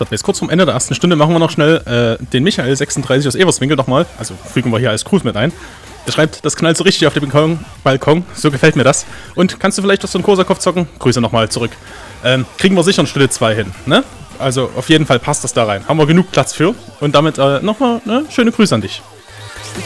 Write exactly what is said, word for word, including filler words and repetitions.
wird. Jetzt kurz vom Ende der ersten Stunde machen wir noch schnell äh, den Michael sechsunddreißig aus Everswinkel nochmal. Also fügen wir hier als Gruß mit ein. Er schreibt, das knallt so richtig auf dem Balkon, Balkon. So gefällt mir das. Und kannst du vielleicht auf so einen Korsakopf zocken? Grüße nochmal zurück. Ähm, kriegen wir sicher in Stunde zwei hin, ne? Also auf jeden Fall passt das da rein. Haben wir genug Platz für. Und damit äh, nochmal ne? Schöne Grüße an dich.